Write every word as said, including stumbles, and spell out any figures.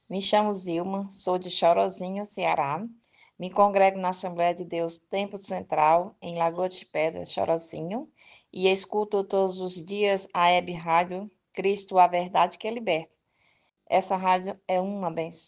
Me chamo Zilma, sou de Chorozinho, Ceará. Me congrego na Assembleia de Deus Tempo Central, em Lagoa de Pedras, Chorozinho, e escuto todos os dias a web rádio Cristo, a Verdade que Liberta. Essa rádio é uma benção.